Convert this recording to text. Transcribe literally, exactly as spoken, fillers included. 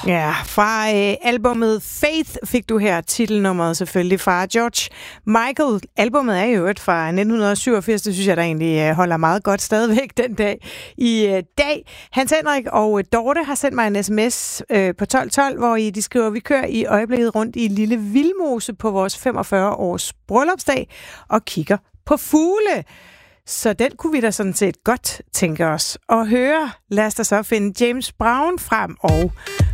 Ja, fra øh, albumet Faith fik du her titelnummeret selvfølgelig fra George Michael. Albumet er jo et fra nitten syvogfirs, det synes jeg, der egentlig øh, holder meget godt stadigvæk den dag i øh, dag. Hans Henrik og øh, Dorte har sendt mig en sms øh, på tolv tolv, hvor I, de skriver, vi kører i øjeblikket rundt i Lille Vildmose på vores femogfyrre års bryllupsdag og kigger på fugle. Så den kunne vi da sådan set godt tænke os at høre. Lad os da så finde James Brown frem og